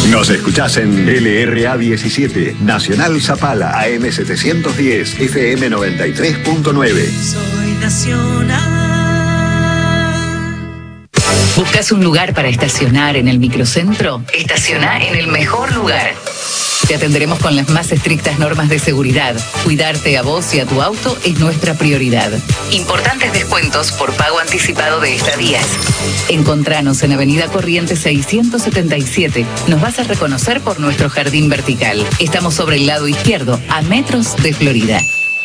Nos escuchás en LRA 17, Nacional Zapala, AM 710, FM 93.9. Soy Nacional. ¿Buscas un lugar para estacionar en el microcentro? Estaciona en el mejor lugar. Te atenderemos con las más estrictas normas de seguridad. Cuidarte a vos y a tu auto es nuestra prioridad. Importantes descuentos por pago anticipado de estadías. Encontranos en Avenida Corrientes 677. Nos vas a reconocer por nuestro jardín vertical. Estamos sobre el lado izquierdo, a metros de Florida.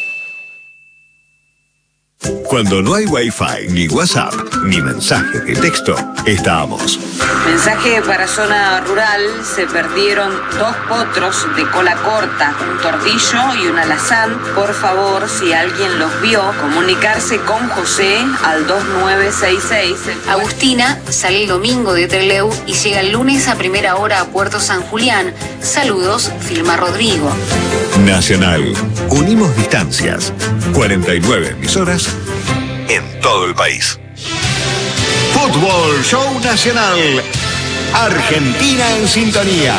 Cuando no hay Wi-Fi, ni WhatsApp, ni mensaje de texto, estamos. Mensaje para zona rural: se perdieron 2 potros de cola corta, un tordillo y un alazán. Por favor, si alguien los vio, comunicarse con José al 2966. Agustina sale el domingo de Trelew y llega el lunes a primera hora a Puerto San Julián. Saludos, firma Rodrigo. Nacional. Unimos distancias. 49 emisoras en todo el país. Fútbol Show Nacional. Argentina en sintonía.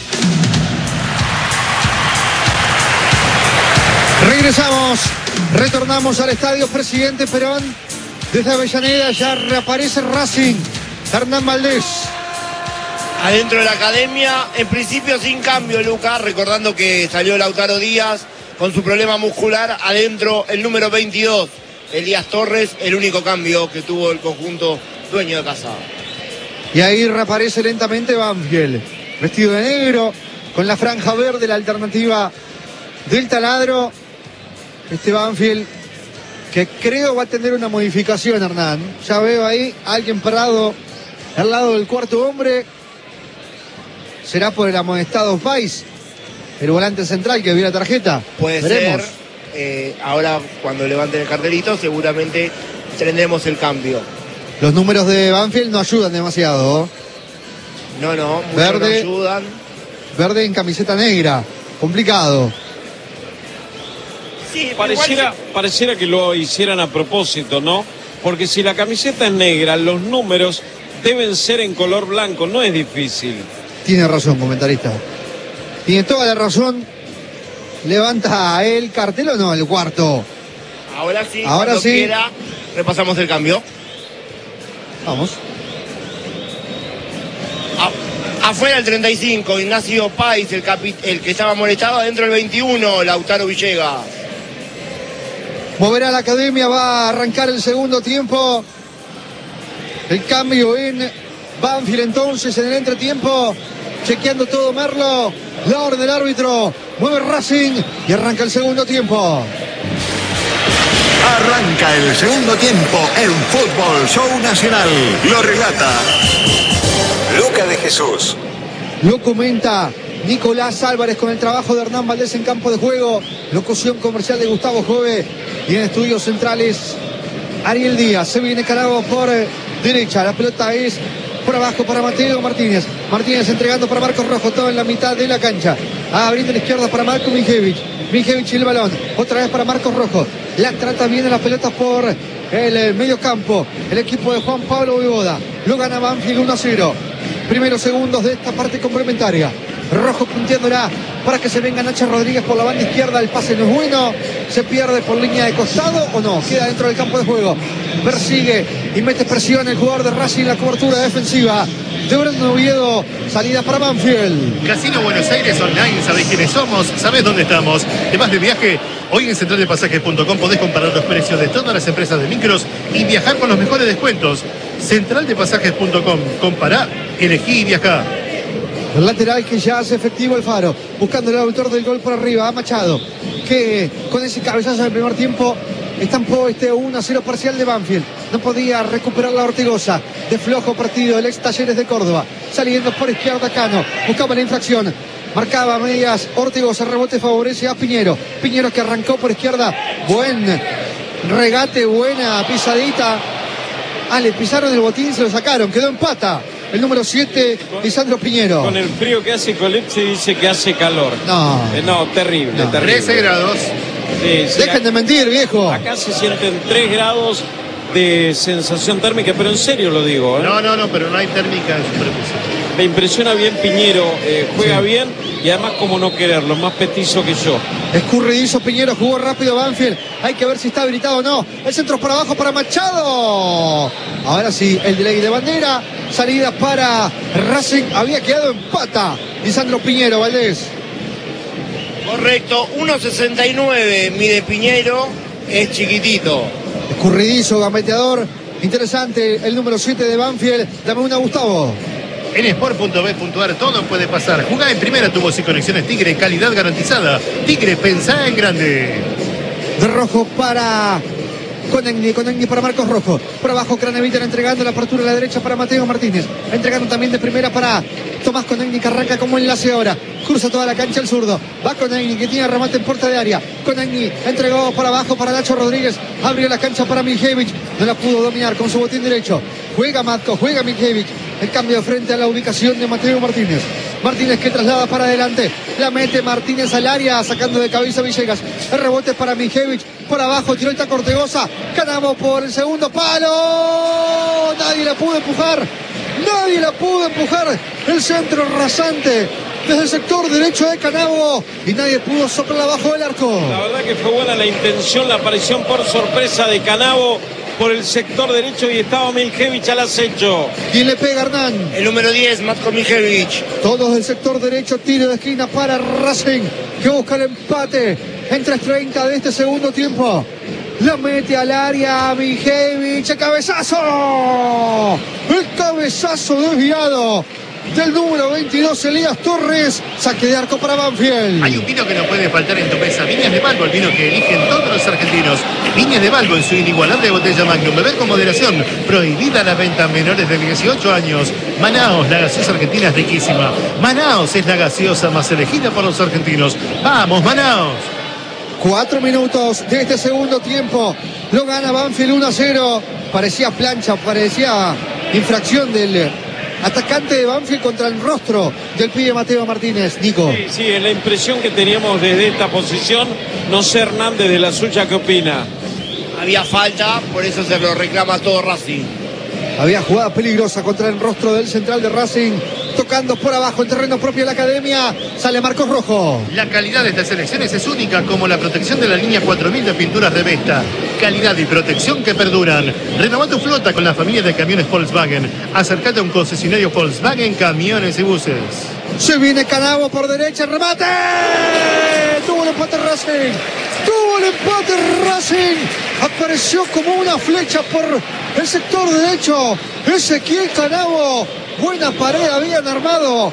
Retornamos al estadio Presidente Perón. Desde Avellaneda ya reaparece Racing. Hernán Valdés. Adentro de la academia, en principio sin cambio, Lucas, recordando que salió Lautaro Díaz con su problema muscular. Adentro el número 22, Elías Torres, el único cambio que tuvo el conjunto dueño de casa. Y ahí reaparece lentamente Banfield, vestido de negro, con la franja verde, la alternativa del taladro. Este Banfield que creo va a tener una modificación, Hernán. Ya veo ahí a alguien parado al lado del cuarto hombre. ¿Será por el amonestado Pais, el volante central que vio la tarjeta? Puede Veremos. ser. Ahora, cuando levanten el cartelito, seguramente tendremos el cambio. Los números de Banfield no ayudan demasiado. No, muchos Verde, no ayudan. Verde en camiseta negra. Complicado. Sí, pareciera que lo hicieran a propósito, ¿no? Porque si la camiseta es negra, los números deben ser en color blanco. No es difícil. Tiene razón, comentarista. Tiene toda la razón. ¿Levanta el cartel o no, el cuarto? Ahora sí, Ahora cuando sí. quiera, repasamos el cambio. Vamos. Afuera el 35, Ignacio Pais, el que estaba molestado. Adentro el 21, Lautaro Villegas. Moverá la academia, va a arrancar el segundo tiempo. El cambio en Banfield entonces en el entretiempo. Chequeando todo Merlo. La orden del árbitro. Mueve Racing y arranca el segundo tiempo. Arranca el segundo tiempo en Fútbol Show Nacional. Lo relata Luca de Jesús. Lo comenta Nicolás Álvarez con el trabajo de Hernán Valdés en campo de juego. Locución comercial de Gustavo Jove. Y en estudios centrales Ariel Díaz. Se viene Carago por derecha. La pelota es por abajo para Mateo Martínez. Martínez entregando para Marcos Rojo. Todo en la mitad de la cancha. Abriendo a la izquierda para Marco Mijevich. Mijevich y el balón. Otra vez para Marcos Rojo. La trata bien la pelota por el medio campo. El equipo de Juan Pablo Voivoda. Lo gana Banfield 1-0. Primeros segundos de esta parte complementaria. Rojo punteándola para que se venga Nacho Rodríguez por la banda izquierda. El pase no es bueno. Se pierde por línea de costado o no. Queda dentro del campo de juego. Persigue y mete presión el jugador de Racing. La cobertura defensiva de Brandon Oviedo. Salida para Banfield. Casino Buenos Aires Online. ¿Sabés quiénes somos? ¿Sabés dónde estamos? ¿Te vas de viaje? Hoy en centraldepasajes.com podés comparar los precios de todas las empresas de micros y viajar con los mejores descuentos. Centraldepasajes.com. Compará, elegí y viajá. El lateral que ya hace efectivo el Faro. Buscando el autor del gol por arriba. A Machado. Que con ese cabezazo del primer tiempo estampó este 1-0 parcial de Banfield. No podía recuperar la Ortigosa. De flojo partido el ex Talleres de Córdoba. Saliendo por izquierda Cano. Buscaba la infracción. Marcaba medias Ortigosa. Rebote favorece a Piñero. Piñero que arrancó por izquierda. Buen regate. Buena pisadita. Le pisaron el botín, se lo sacaron. Quedó en pata. El número 7, Lisandro Piñero. Con el frío que hace Colepse dice que hace calor. No, terrible. 13 grados. Sí, Dejen de mentir, viejo. Acá se sienten 3 grados de sensación térmica, pero en serio lo digo. No, pero no hay térmica en superficie. Me impresiona bien Piñero, juega bien y además como no quererlo, más petizo que yo. Escurridizo Piñero, jugó rápido Banfield. Hay que ver si está habilitado o no. El centro por abajo para Machado. Ahora sí, el delay de bandera. Salida para Racing. Había quedado en pata Lisandro Piñero, Valdés. Correcto, 1.69 mide Piñero, es chiquitito. Escurridizo, gambeteador. Interesante el número 7 de Banfield. Dame una, Gustavo. En sport.b.ar todo puede pasar. Jugá en primera, tu voz y conexiones Tigre, calidad garantizada. Tigre, pensá en grande. De rojo para Conegni para Marcos Rojo. Por abajo Craneviter entregando la apertura a la derecha para Mateo Martínez. Entregando también de primera para Tomás Conegni, que arranca como enlace ahora. Cruza toda la cancha el zurdo. Va Conegni, que tiene remate en puerta de área. Conegni entregó por abajo para Nacho Rodríguez. Abrió la cancha para Miljevich. No la pudo dominar con su botín derecho. Juega Matko, juega Miljevich. El cambio frente a la ubicación de Mateo Martínez. Martínez que traslada para adelante. La mete Martínez al área, sacando de cabeza Villegas. El rebote para Miljevich. Por abajo tiró el taco Ortegoza. Canamo por el segundo palo. Nadie la pudo empujar. Nadie la pudo empujar. El centro rasante desde el sector derecho de Canabo. Y nadie pudo soplar abajo del arco. La verdad que fue buena la intención, la aparición por sorpresa de Canabo por el sector derecho y estaba Miljevich al acecho. ¿Quién le pega, Hernán? El número 10, Matko Miljevich. Todos del sector derecho, tiro de esquina para Racing, que busca el empate en 3:30 de este segundo tiempo. La mete al área Miljevich, el cabezazo. El cabezazo desviado del número 22, Elías Torres. Saque de arco para Banfield. Hay un vino que no puede faltar en tu mesa. Viñas de Balbo, el vino que eligen todos los argentinos. Viñas de Balbo en su inigualable botella Magnum. Beber con moderación. Prohibida la venta a menores de 18 años. Manaos, la gaseosa argentina es riquísima. Manaos es la gaseosa más elegida por los argentinos. ¡Vamos, Manaos! 4 minutos de este segundo tiempo. Lo gana Banfield 1-0. Parecía plancha, parecía infracción del atacante de Banfield contra el rostro del pibe Mateo Martínez. Nico. Sí, es la impresión que teníamos desde esta posición. No sé, Hernández, de la suya, ¿qué opina? Había falta, por eso se lo reclama todo Racing. Había jugada peligrosa contra el rostro del central de Racing. Tocando por abajo el terreno propio de la academia. Sale Marcos Rojo. La calidad de estas selecciones es única, como la protección de la línea 4000 de pinturas de Vesta. Calidad y protección que perduran. Renová tu flota con la familia de camiones Volkswagen. Acércate a un concesionario Volkswagen, camiones y buses. Se viene Canabo por derecha. ¡Remate! Tuvo el empate Racing. Tuvo el empate Racing. Apareció como una flecha por el sector derecho. Ezequiel Canabo. Buena pared habían armado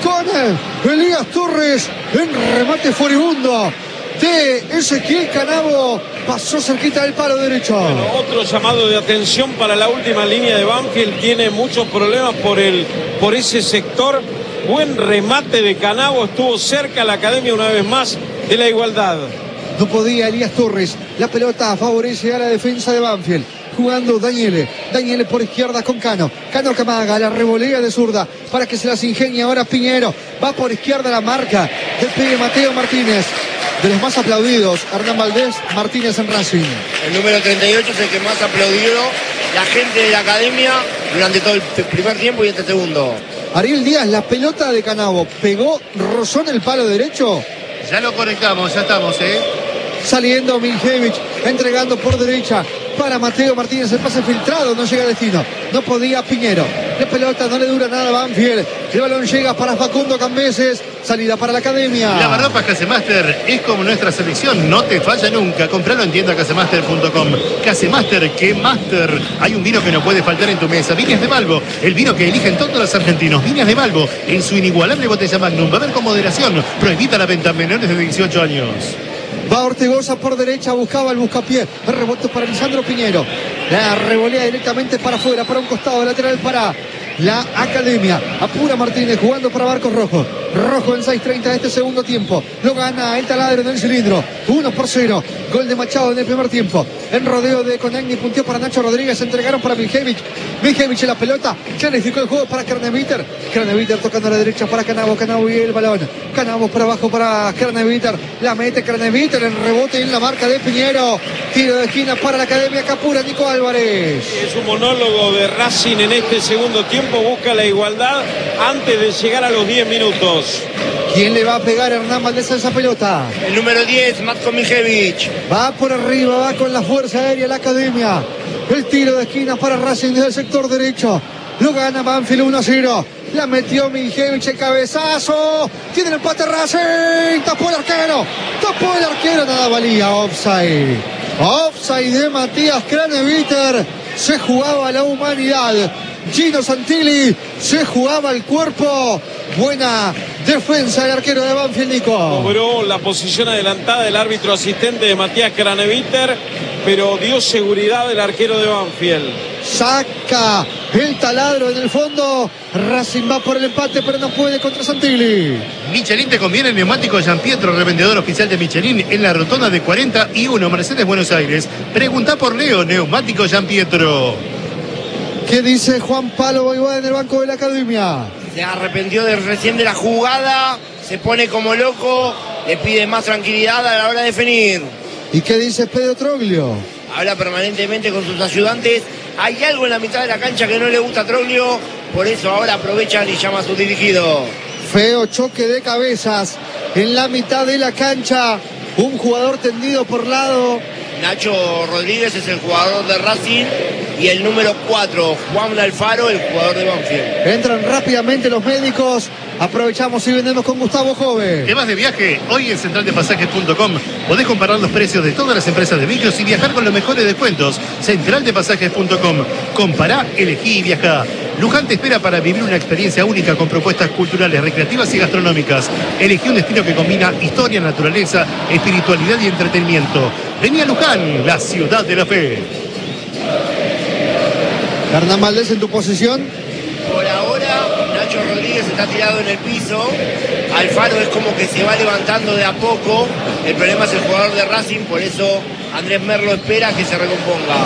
con Elías Torres en remate furibundo de Ezequiel Canabo. Pasó cerquita del palo derecho. Bueno, otro llamado de atención para la última línea de Banfield. Tiene muchos problemas por ese sector. Buen remate de Canabo. Estuvo cerca la academia una vez más de la igualdad. No podía Elías Torres. La pelota favorece a la defensa de Banfield. Jugando Daniele por izquierda con Cano que amaga, la revolea de zurda para que se las ingenie ahora Piñero. Va por izquierda la marca del pibe Mateo Martínez. De los más aplaudidos, Hernán Valdés Martínez en Racing. El número 38 es el que más aplaudió la gente de la academia durante todo el primer tiempo y este segundo. Ariel Díaz, la pelota de Canabo pegó, rozó en el palo derecho. Ya lo conectamos, ya estamos, Saliendo Miljevich, entregando por derecha para Mateo Martínez, el pase filtrado, no llega a destino, no podía Piñero, la pelota no le dura nada a Banfield, el balón llega para Facundo Cambeses, salida para la academia. Lavarropas Casemaster es como nuestra selección, no te falla nunca, compralo en tienda casemaster.com. Casemaster, que master, hay un vino que no puede faltar en tu mesa, Viñas de Balbo, el vino que eligen todos los argentinos, Viñas de Balbo, en su inigualable botella Magnum, beber con moderación, prohibida la venta a menores de 18 años. Va Ortegoza por derecha, buscaba el buscapié. El rebote para Lisandro Piñero. La revolea directamente para afuera, para un costado lateral para la academia. Apura Martínez jugando para Marcos Rojo. rojo en 6:30 de este segundo tiempo. Lo gana el Taladro en el cilindro. 1-0. Gol de Machado en el primer tiempo. En rodeo de Conagni, punteó para Nacho Rodríguez. Entregaron para Mijevic. Mijevic en la pelota. Clarificó el juego para Craneviter. Craneviter tocando a la derecha para Canavo. Canavo y el balón. Canavo por abajo para Craneviter. La mete Craneviter en rebote en la marca de Piñero. Tiro de esquina para la Academia Capura. Nico Álvarez. Es un monólogo de Racing en este segundo tiempo. Busca la igualdad antes de llegar a los 10 minutos. ¿Quién le va a pegar a Hernán Valdés a esa pelota? El número 10, Matko Mijevic. Va por arriba, va con la fuerza aérea la Academia. El tiro de esquina para Racing desde el sector derecho. Lo gana Banfield 1-0. La metió Mijevic, el cabezazo. Tiene el empate Racing. Tapó el arquero. Nada valía. Offside. Offside de Matías Craneviter. Se jugaba la humanidad. Gino Santilli se jugaba el cuerpo. Buena defensa del arquero de Banfield, Nico. Cobró la posición adelantada del árbitro asistente de Matías Craneviter, pero dio seguridad del arquero de Banfield. Saca el Taladro en el fondo. Racing va por el empate, pero no puede contra Santilli. Michelin te conviene. Neumático Gianpietro, revendedor oficial de Michelin en la rotonda de 41 Mercedes, Buenos Aires. Pregunta por Leo, Neumático Gianpietro. ¿Qué dice Juan Palo Boivá en el banco de la Academia? Se arrepintió recién de la jugada, se pone como loco, le pide más tranquilidad a la hora de definir. ¿Y qué dice Pedro Troglio? Habla permanentemente con sus ayudantes. Hay algo en la mitad de la cancha que no le gusta a Troglio, por eso ahora aprovechan y llama a su dirigido. Feo choque de cabezas en la mitad de la cancha. Un jugador tendido por lado. Nacho Rodríguez es el jugador de Racing y el número 4, Juan Alfaro, el jugador de Banfield. Entran rápidamente los médicos. Aprovechamos y vendemos con Gustavo Jove. ¿Te vas de viaje? Hoy en centraldepasajes.com podés comparar los precios de todas las empresas de micros y viajar con los mejores descuentos. Centraldepasajes.com. Compará, elegí y viajá. Luján te espera para vivir una experiencia única con propuestas culturales, recreativas y gastronómicas. Elegí un destino que combina historia, naturaleza, espiritualidad y entretenimiento. Vení a Luján, la ciudad de la fe. Hernán Valdés en tu posición. Por ahora, Nacho Rodríguez está tirado en el piso. Alfaro es como que se va levantando de a poco. El problema es el jugador de Racing, por eso Andrés Merlo espera que se recomponga.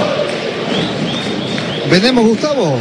¿Vendemos, Gustavo?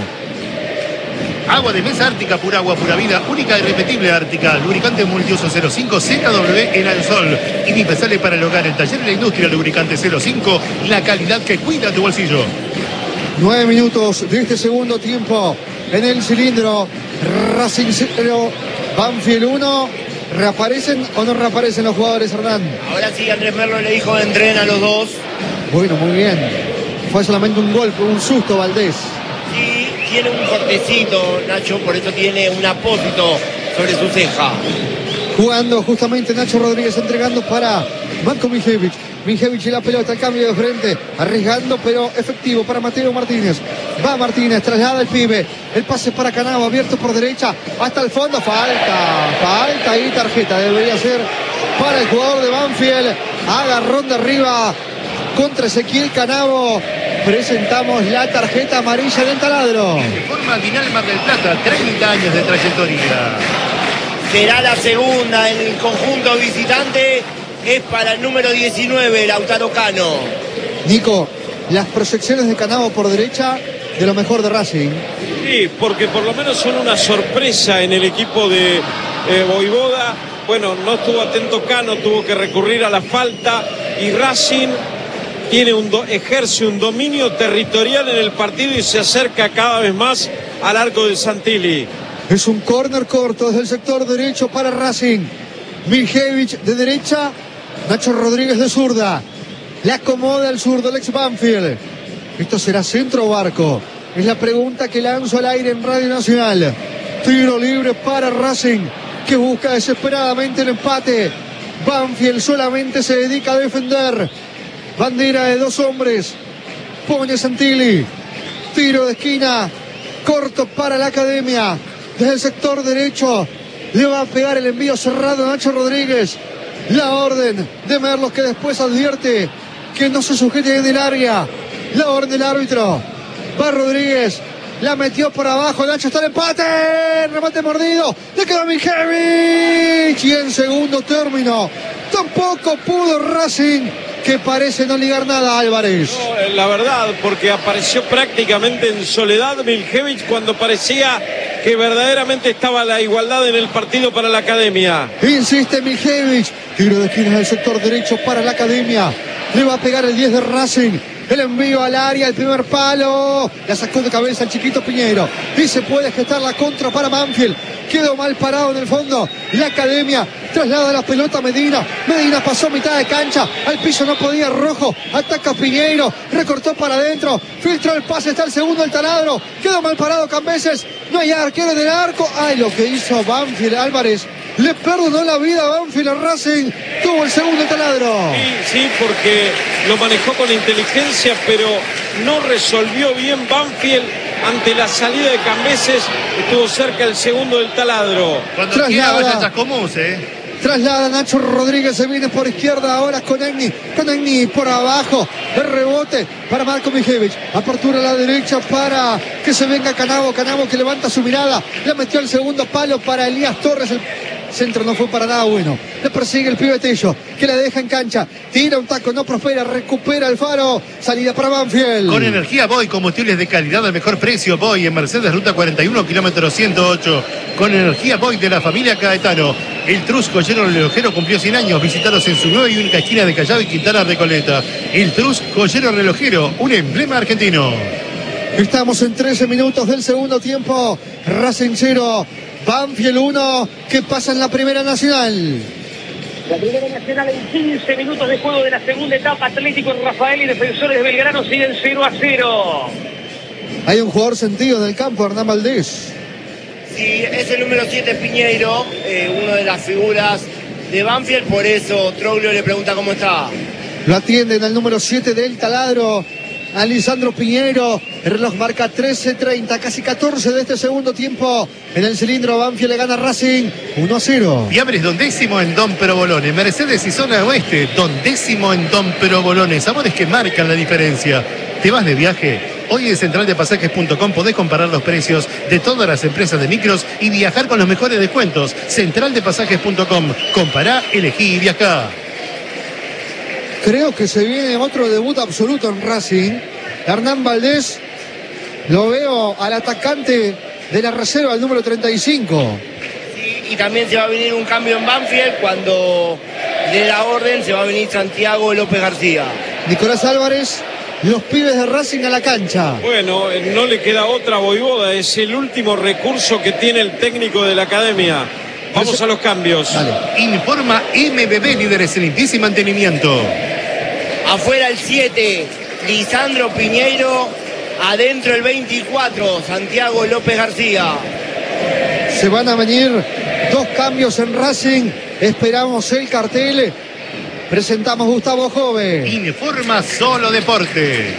Agua de mesa Ártica, pura agua, pura vida, única y repetible Ártica. Lubricante multiuso 05 ZW en Alsol. Indispensable para el hogar, el taller y la industria. Lubricante 05, la calidad que cuida tu bolsillo. 9 minutos de este segundo tiempo en el cilindro. Racing 0, Banfield 1. ¿Reaparecen o no reaparecen los jugadores, Hernán? Ahora sí, Andrés Merlo le dijo de entrenar a los dos. Bueno, muy bien. Fue solamente un golpe, un susto, Valdés. Sí, tiene un cortecito, Nacho, por eso tiene un apósito sobre su ceja. Jugando justamente Nacho Rodríguez, entregando para Matko Mijevic. Mijevic y la pelota, el cambio de frente, arriesgando pero efectivo para Mateo Martínez. Va Martínez, traslada el pibe, el pase para Canavo, abierto por derecha hasta el fondo. Falta y tarjeta, debería ser para el jugador de Banfield. Agarrón de arriba contra Ezequiel Canavo. Presentamos la tarjeta amarilla del Taladro. De forma Dinal Mar del Plata, 30 años de trayectoria. Será la segunda en el conjunto visitante. Es para el número 19, Lautaro Cano. Nico, las proyecciones de Canavo por derecha, de lo mejor de Racing. Sí, porque por lo menos son una sorpresa en el equipo de Voivoda. Bueno, no estuvo atento Cano, tuvo que recurrir a la falta y Racing ejerce un dominio territorial en el partido y se acerca cada vez más al arco de Santilli. Es un córner corto desde el sector derecho para Racing. Mijevic de derecha, Nacho Rodríguez de zurda. Le acomoda el zurdo, el ex Banfield. ¿Esto será centro o arco? Es la pregunta que lanzo al aire en Radio Nacional. Tiro libre para Racing, que busca desesperadamente el empate. Banfield solamente se dedica a defender. Bandera de dos hombres. Pone Santilli. Tiro de esquina. Corto para la Academia. Desde el sector derecho. Le va a pegar el envío cerrado a Nacho Rodríguez. La orden de Merlos, que después advierte que no se sujete en el área. La orden del árbitro. Va Rodríguez. La metió por abajo, Nacho, está el empate. Remate mordido. Le quedó a Mijevich. Y en segundo término, tampoco pudo Racing, que parece no ligar nada, Álvarez. No, la verdad, porque apareció prácticamente en soledad Mijevich cuando parecía que verdaderamente estaba la igualdad en el partido para la Academia. Insiste Mijevich. Tiro de esquina del sector derecho para la Academia. Le va a pegar el 10 de Racing. El envío al área, el primer palo. La sacó de cabeza el chiquito Piñero. Y se puede gestar la contra para Banfield. Quedó mal parado en el fondo. La Academia traslada la pelota a Medina. Medina pasó mitad de cancha. Al piso no podía Rojo. Ataca Piñeiro. Recortó para adentro. Filtró el pase. Está el segundo el taladro. Quedó mal parado Cambeses. No hay arquero del arco. Ay, lo que hizo Banfield, Álvarez. Le perdonó la vida a Banfield a Racing. Tuvo el segundo taladro. Sí, porque lo manejó con inteligencia, pero no resolvió bien Banfield ante la salida de Cambeses. Estuvo cerca el segundo del taladro. Cuando quiera vaya a Chascomús, Traslada Nacho Rodríguez, se viene por izquierda ahora con Egni por abajo, el rebote para Marco Mijevich, apertura a la derecha para que se venga Canavo que levanta su mirada, le metió el segundo palo para Elías Torres, el centro no fue para nada bueno, le persigue el pibe Tello, que la deja en cancha, tira un taco, no prospera, recupera el Faro, salida para Banfield. Con energía Boy, combustibles de calidad al mejor precio. Boy en Mercedes, ruta 41, kilómetro 108. Con energía Boy de la familia Caetano. El Trus Joyero Relojero cumplió 100 años. Visítalos en su nueva y única esquina de Callao y Quintana Recoleta. El Trus Joyero Relojero, un emblema argentino. Estamos en 13 minutos del segundo tiempo. Racing 0, Banfield 1. ¿Qué pasa en la Primera Nacional? La Primera Nacional en 15 minutos de juego de la segunda etapa. Atlético Rafael y Defensores de Belgrano siguen 0-0. Hay un jugador sentido en el campo, Hernán Valdés. Sí, es el número 7 Piñeiro, una de las figuras de Banfield, por eso Troglio le pregunta cómo está. Lo atienden al número 7 del taladro, a Lisandro Piñeiro. El reloj marca 13:30, casi 14 de este segundo tiempo. En el cilindro Banfield le gana Racing 1-0. Fiambres Dondécimo en Don Provolone. Mercedes y zona oeste, Dondécimo en Don Provolone. Sabores que marcan la diferencia. ¿Te vas de viaje? Hoy en centraldepasajes.com podés comparar los precios de todas las empresas de micros y viajar con los mejores descuentos. Centraldepasajes.com. Compará, elegí y viajá. Creo que se viene otro debut absoluto en Racing. Hernán Valdés, lo veo al atacante de la reserva, el número 35. Sí, y también se va a venir un cambio en Banfield cuando de la orden se va a venir Santiago López García. Nicolás Álvarez. Los pibes de Racing a la cancha. Bueno, no le queda otra, Voivoda. Es el último recurso que tiene el técnico de la Academia. Vamos a los cambios. Dale. Informa MBB, líderes en limpieza y mantenimiento. Afuera el 7, Lisandro Piñeiro. Adentro el 24, Santiago López García. Se van a venir dos cambios en Racing. Esperamos el cartel. Presentamos Gustavo Jove. Informa Solo Deportes.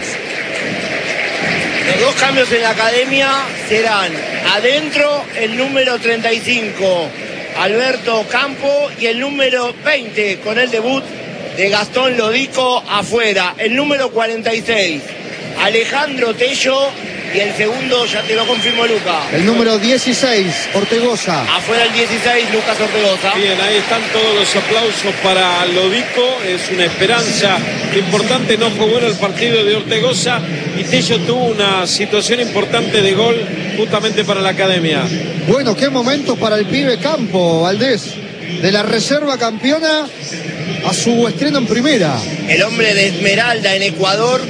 Los dos cambios en la Academia serán adentro el número 35, Alberto Campo, y el número 20 con el debut de Gastón Lodico afuera. El número 46, Alejandro Tello, y el segundo ya te lo confirmó Luca. El número 16, Ortegoza. Afuera el 16, Lucas Ortegoza. Bien, ahí están todos los aplausos para Lodico. Es una esperanza importante. No fue bueno el partido de Ortegoza y Tello tuvo una situación importante de gol justamente para la Academia. Bueno, qué momento para el pibe Campo, Valdés. De la reserva campeona a su estreno en primera. El hombre de Esmeralda en Ecuador,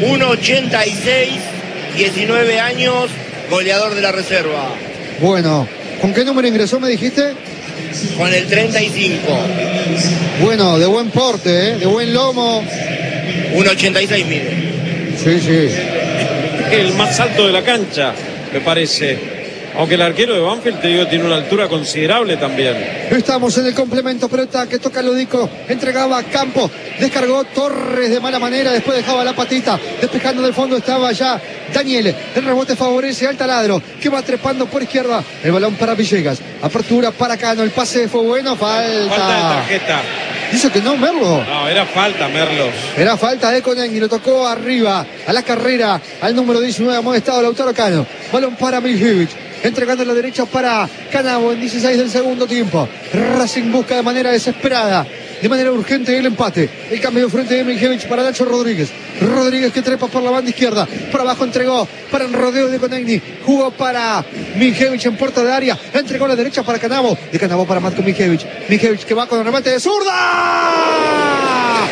1.86. 19 años, goleador de la reserva. Bueno, ¿con qué número ingresó, me dijiste? Con el 35. Bueno, de buen porte, de buen lomo. 1.86 mide. Sí. El más alto de la cancha, me parece. Aunque el arquero de Banfield, te digo, tiene una altura considerable también. Estamos en el complemento, pelota que toca Lodico, entregaba a Campo, descargó Torres de mala manera, después dejaba la patita, despejando del fondo estaba ya Daniel, el rebote favorece al taladro, que va trepando por izquierda, el balón para Villegas, apertura para Cano, el pase fue bueno, falta de tarjeta. Dice que no, Merlo. No, era falta, Merlos. Era falta de Conegni, lo tocó arriba, a la carrera, al número 19, amonestado Lautaro Cano. Balón para Miljevic, entregando a la derecha para Canavo en 16 del segundo tiempo. Racing busca de manera desesperada, de manera urgente el empate. El cambio de frente de Miljevic para Nacho Rodríguez. Rodríguez que trepa por la banda izquierda. Por abajo entregó para el rodeo de Conegni. Jugó para Miljevic en puerta de área. Entregó a la derecha para Canavo. De Canavo para Matko Miljevic. Miljevic que va con el remate de zurda.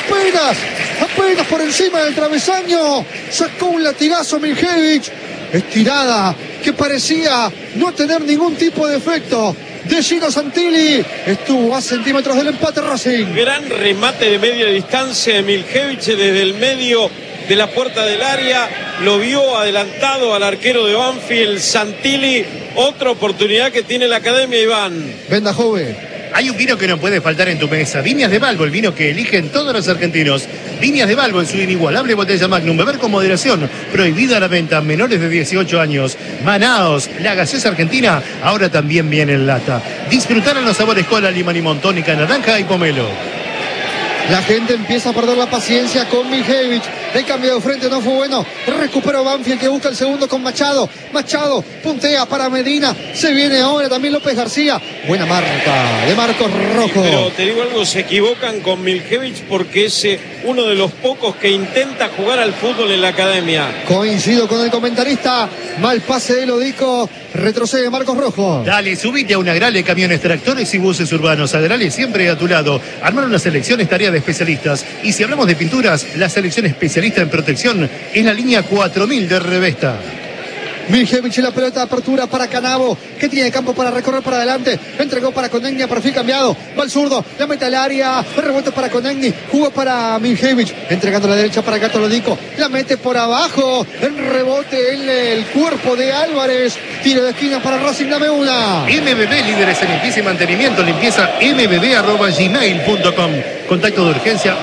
Apenas por encima del travesaño. Sacó un latigazo Miljevic. Estirada que parecía no tener ningún tipo de efecto. De Gino Santilli, estuvo a centímetros del empate Racing. Gran remate de media distancia de Miljevic desde el medio de la puerta del área. Lo vio adelantado al arquero de Banfield, Santilli. Otra oportunidad que tiene la Academia, Iván. Venda Jove. Hay un vino que no puede faltar en tu mesa. Viñas de Balbo, el vino que eligen todos los argentinos. Viñas de Balbo en su inigualable botella Magnum. Beber con moderación. Prohibida la venta a menores de 18 años. Manaos, la gaseosa argentina, ahora también viene en lata. Disfrutar en los sabores cola, limón y tónica, naranja y pomelo. La gente empieza a perder la paciencia con Miljevic. El cambio de frente no fue bueno. Recuperó Banfield que busca el segundo con Machado. Machado puntea para Medina. Se viene ahora también López García. Buena marca de Marcos Rojo. Pero te digo algo, se equivocan con Miljevic porque es uno de los pocos que intenta jugar al fútbol en la Academia. Coincido con el comentarista. Mal pase de Lodico. Retrocede Marcos Rojo. Dale, subite a una Agrale, camiones, tractores y buses urbanos. Agrale siempre a tu lado. Armar una selección es tarea de especialistas. Y si hablamos de pinturas, la selección especialista en protección es la línea 4000 de Revesta. Miljevic y la pelota de apertura para Canavo, que tiene campo para recorrer para adelante. Entregó para Conegni, perfil cambiado. Va al zurdo, la mete al área. Rebote para Conegni, jugó para Miljevic. Entregando a la derecha para Gato Lodico. La mete por abajo. El rebote en el cuerpo de Álvarez. Tiro de esquina para Racing, dame una. MBB, líderes en limpieza y mantenimiento. Limpieza mbb@gmail.com. Contacto de urgencia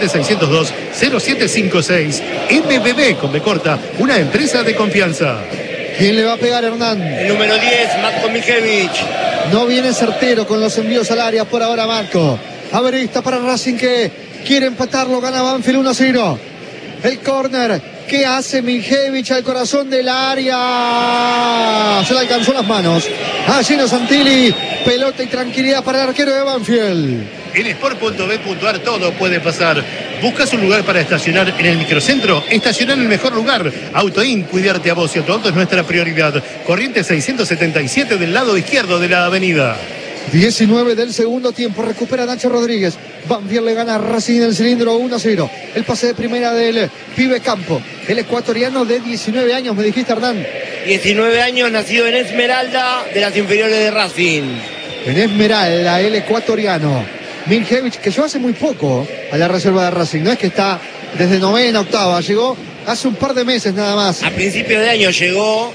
117602-0756. MBB con B corta, una empresa de confianza. ¿Quién le va a pegar, Hernán? El número 10, Matko Miljevic. No viene certero con los envíos al área por ahora Marco. Averista para Racing que quiere empatarlo, gana Banfield 1-0. El córner que hace Miljevic al corazón del área. Se le alcanzó las manos a Gino Santilli. Pelota y tranquilidad para el arquero de Banfield. En sport.b.ar todo puede pasar. ¿Buscas un lugar para estacionar en el microcentro? Estacionar en el mejor lugar. Autoin, cuidarte a vos y a tu auto es nuestra prioridad. Corriente 677 del lado izquierdo de la avenida. 19 del segundo tiempo, recupera Nacho Rodríguez. Banfield le gana a Racing en el cilindro 1-0. El pase de primera del pibe Campo, el ecuatoriano de 19 años, me dijiste, Hernán. 19 años, nacido en Esmeralda, de las inferiores de Racing. En Esmeralda, el ecuatoriano. Miljevic, que llegó hace muy poco a la reserva de Racing, no es que está desde novena, octava, llegó hace un par de meses nada más. A principios de año llegó